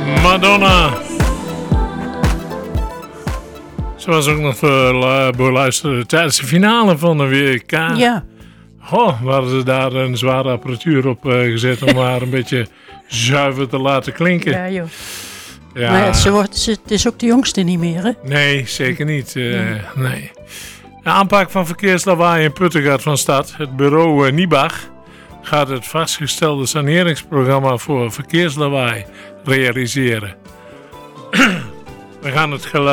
Madonna. Ze was ook nog beluisterd tijdens de finale van de WK. Ja. Waar hadden ze daar een zware apparatuur op gezet om haar een beetje zuiver te laten klinken. Ja, joh. Ja. Maar het is ook de jongste niet meer, hè? Nee, zeker niet. Nee. De aanpak van verkeerslawaai in Putten gaat van start. Het bureau Nibach gaat het vastgestelde saneringsprogramma voor verkeerslawaai realiseren. We gaan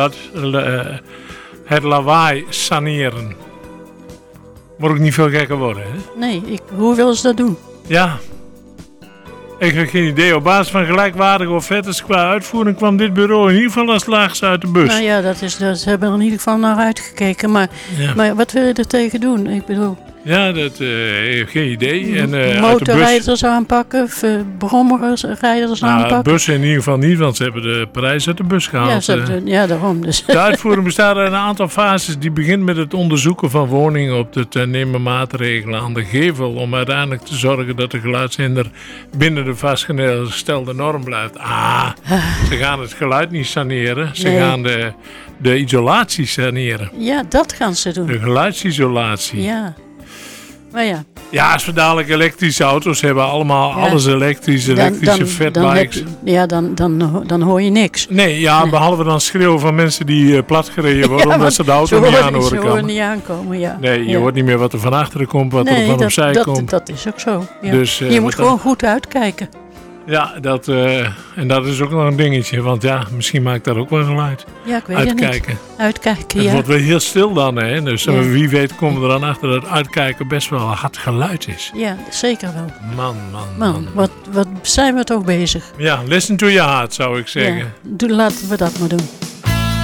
het lawaai saneren. Moet ook niet veel gekker worden, hè? Nee, hoe willen ze dat doen? Ja. Ik heb geen idee. Op basis van gelijkwaardige offertes qua uitvoering kwam dit bureau in ieder geval als laagste uit de bus. Nou ja, ze hebben er in ieder geval naar uitgekeken. Maar wat wil je er tegen doen? Ik bedoel... Ja, dat heb geen idee. En, motorrijders aanpakken, brommerrijders aanpakken. Bussen in ieder geval niet, want ze hebben de prijs uit de bus gehaald. Ja, daarom dus. De uitvoering bestaat uit een aantal fases. Die begint met het onderzoeken van woningen op de te nemen maatregelen aan de gevel. Om uiteindelijk te zorgen dat de geluidshinder binnen de vastgestelde norm blijft. Ze gaan het geluid niet saneren. Ze gaan de isolatie saneren. Ja, dat gaan ze doen. De geluidsisolatie. Ja. Maar ja. Ja, als we dadelijk elektrische auto's hebben, allemaal alles elektrische fatbikes. Dan hoor je niks. Nee, behalve dan schreeuwen van mensen die platgereden worden, omdat ze de auto niet aanhoren kan. Ze horen niet aankomen, ja. Nee, je hoort niet meer wat er van achteren komt, wat er van opzij komt. Dat is ook zo. Ja. Dus, je moet gewoon goed uitkijken. Ja, en dat is ook nog een dingetje, want misschien maakt dat ook wel geluid. Ja, ik weet uitkijken. het niet. Uitkijken, Het ja. wordt wel heel stil dan, hè. Dus wie weet komen we er dan achter dat uitkijken best wel hard geluid is. Ja, zeker wel. Man. Wat zijn we toch bezig? Ja, listen to your heart, zou ik zeggen. Ja, laten we dat maar doen.